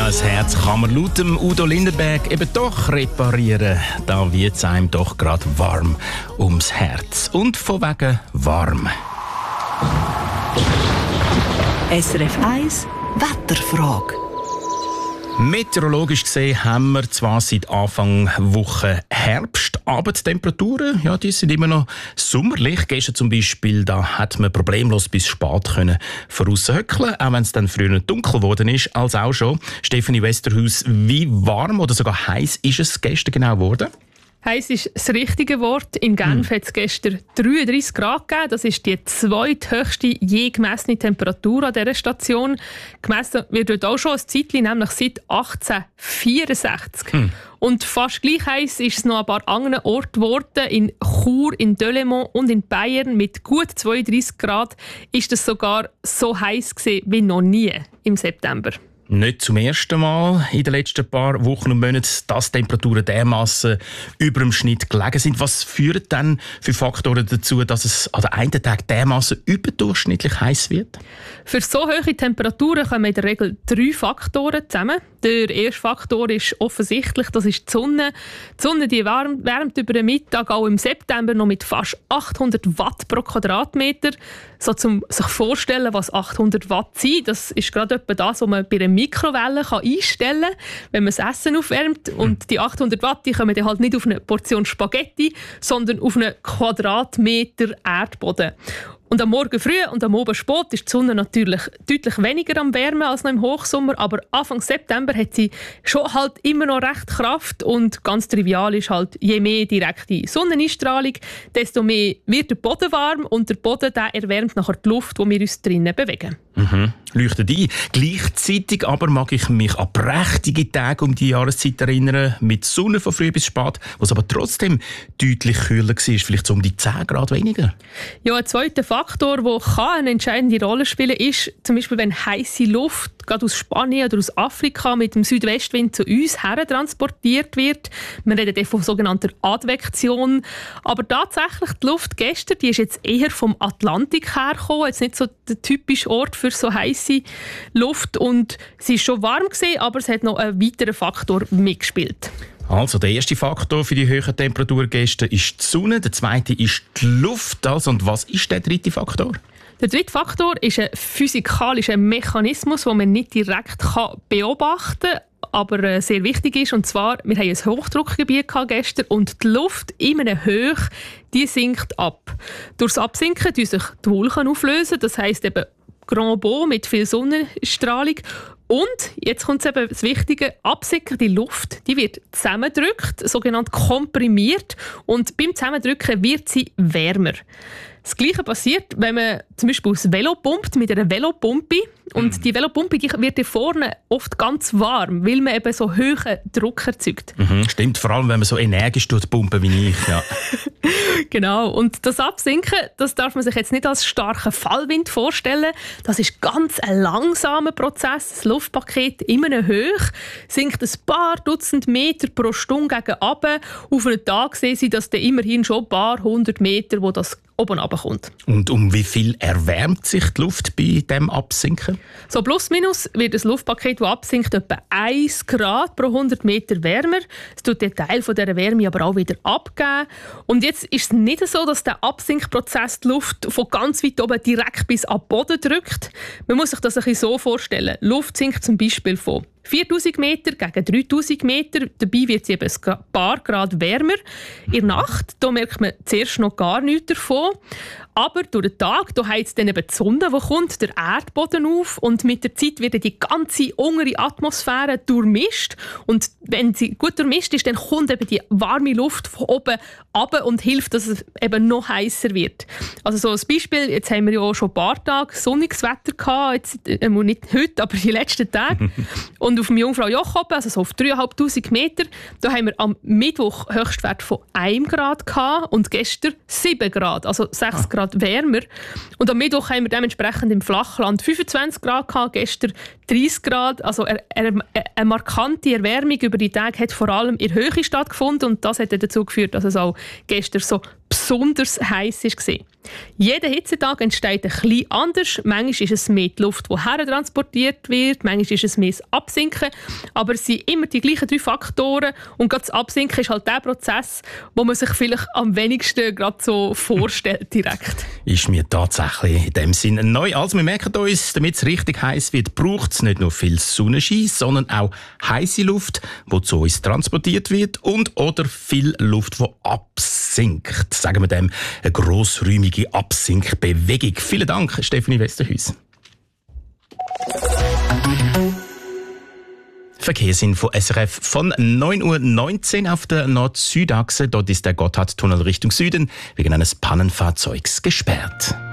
Ja, das Herz kann man laut dem Udo Lindenberg eben doch reparieren. Da wird es einem doch gerade warm ums Herz. Und von wegen warm. SRF 1 Wetterfrage. Meteorologisch gesehen haben wir zwar seit Anfang Woche Herbst, aber die Temperaturen, ja, die sind immer noch sommerlich. Gestern zum Beispiel, da hat man problemlos bis spät können voraushöckeln, auch wenn es dann früher dunkel geworden ist als auch schon. Stefanie Westerhaus, wie warm oder sogar heiß ist es gestern genau geworden? Heiß ist das richtige Wort. In Genf hat es gestern 33 Grad gegeben. Das ist die zweithöchste je gemessene Temperatur an dieser Station. Gemessen wird dort auch schon ein Zeitchen, nämlich seit 1864. Und fast gleich heiß ist es noch an ein paar anderen Orten geworden. In Chur, in Delémont und in Bayern mit gut 32 Grad ist es sogar so heiß gewesen wie noch nie im September. Nicht zum ersten Mal in den letzten paar Wochen und Monaten, dass Temperaturen dermassen über dem Schnitt gelegen sind. Was führt denn für Faktoren dazu, dass es an den einen Tag dermassen überdurchschnittlich heiß wird? Für so hohe Temperaturen kommen in der Regel 3 Faktoren zusammen. Der erste Faktor ist offensichtlich, das ist die Sonne. Die Sonne die wärmt über den Mittag auch im September noch mit fast 800 Watt pro Quadratmeter. So zum sich vorstellen, was 800 Watt sind, das ist gerade etwa das, was man bei einer Mikrowelle einstellen kann, wenn man das Essen aufwärmt. Und die 800 Watt die kommen dann halt nicht auf eine Portion Spaghetti, sondern auf einen Quadratmeter Erdboden. Und am Morgen früh und am Abend spät ist die Sonne natürlich deutlich weniger am Wärmen als noch im Hochsommer, aber Anfang September hat sie schon halt immer noch recht Kraft und ganz trivial ist halt, je mehr direkte Sonneneinstrahlung, desto mehr wird der Boden warm und der Boden der erwärmt nachher die Luft, wo wir uns drinnen bewegen. Leuchtet ein. Gleichzeitig aber mag ich mich an prächtige Tage um die Jahreszeit erinnern, mit Sonne von früh bis spät, was aber trotzdem deutlich kühler war, vielleicht so um die 10 Grad weniger. Ja, ein zweiter Faktor, der eine entscheidende Rolle spielen kann, ist zum Beispiel, wenn heiße Luft gerade aus Spanien oder aus Afrika mit dem Südwestwind zu uns her transportiert wird. Wir reden dann von sogenannter Advektion. Aber tatsächlich, die Luft gestern, die ist jetzt eher vom Atlantik hergekommen, jetzt nicht so der typische Ort für so heiße Luft. Und sie ist schon warm gewesen, aber es hat noch einen weiteren Faktor mitgespielt. Also, der erste Faktor für die hohen Temperaturen gestern ist die Sonne, der zweite ist die Luft. Also, und was ist der dritte Faktor? Der dritte Faktor ist ein physikalischer Mechanismus, den man nicht direkt beobachten kann, aber sehr wichtig ist. Und zwar, wir hatten ein Hochdruckgebiet gestern und die Luft in einer Höhe, die sinkt ab. Durch das Absinken lösen sich die Wolken auflösen, das heisst eben Grand Beau mit viel Sonnenstrahlung. Und jetzt kommt eben das Wichtige, absickernde Luft, die wird zusammengedrückt, sogenannt komprimiert, und beim Zusammendrücken wird sie wärmer. Das Gleiche passiert, wenn man zum Beispiel das Velo pumpt mit einer Velopumpe. Und die Velopumpe die wird hier vorne oft ganz warm, weil man eben so hohen Druck erzeugt. Stimmt, vor allem wenn man so energisch pumpen wie ich. Ja. Genau. Und das Absinken, das darf man sich jetzt nicht als starken Fallwind vorstellen. Das ist ganz ein langsamer Prozess. Das Luftpaket immer Höhe sinkt ein paar Dutzend Meter pro Stunde gegen runter. Auf einen Tag sehen Sie, dass dann immerhin schon ein paar 100 Meter, wo das oben runterkommt. Und um wie viel erwärmt sich die Luft bei diesem Absinken? So plus minus wird das Luftpaket, das absinkt, etwa 1 Grad pro 100 Meter wärmer. Es tut den Teil von dieser Wärme aber auch wieder abgeben. Und jetzt ist es nicht so, dass der Absinkprozess die Luft von ganz weit oben direkt bis an den Boden drückt. Man muss sich das ein bisschen so vorstellen. Luft sinkt zum Beispiel von 4000 Meter gegen 3000 Meter. Dabei wird sie eben ein paar Grad wärmer. In der Nacht da merkt man zuerst noch gar nichts davon. Aber durch den Tag da heizt dann eben die Sonne, die kommt, der Erdboden auf. Und mit der Zeit wird die ganze untere Atmosphäre durchmischt. Und wenn sie gut durchmischt ist, dann kommt eben die warme Luft von oben runter und hilft, dass es eben noch heißer wird. Also so ein Beispiel, jetzt haben wir ja auch schon ein paar Tage sonniges Wetter gehabt. Jetzt, nicht heute, aber die letzten Tage. Und auf dem Jungfrau-Joch oben, also so auf 3500 Meter, da haben wir am Mittwoch Höchstwert von 1 Grad gehabt und gestern 7 Grad, also 6 Grad wärmer. Und am Mittwoch haben wir dementsprechend im Flachland 25 Grad gehabt, gestern 30 Grad. Also eine markante Erwärmung über die Tage hat vor allem in der Höhe stattgefunden und das hat dazu geführt, dass es auch gestern so besonders heiß war. Jeder Hitzetag entsteht ein bisschen anders. Manchmal ist es mehr die Luft, die hertransportiert wird, manchmal ist es mehr das Absinken. Aber es sind immer die gleichen 3 Faktoren. Und gerade das Absinken ist halt der Prozess, wo man sich vielleicht am wenigsten gerade so vorstellt direkt. Ist mir tatsächlich in dem Sinne neu. Also wir merken uns, damit es richtig heiß wird, braucht es nicht nur viel Sonnenschein, sondern auch heiße Luft, die zu uns transportiert wird oder viel Luft, die absinkt. Sagen wir dem eine grossräumige Absinkbewegung. Vielen Dank, Stefanie Westerhuis. Verkehrsinfo SRF von 9:19 Uhr auf der Nord-Süd-Achse. Dort ist der Gotthardtunnel Richtung Süden wegen eines Pannenfahrzeugs gesperrt.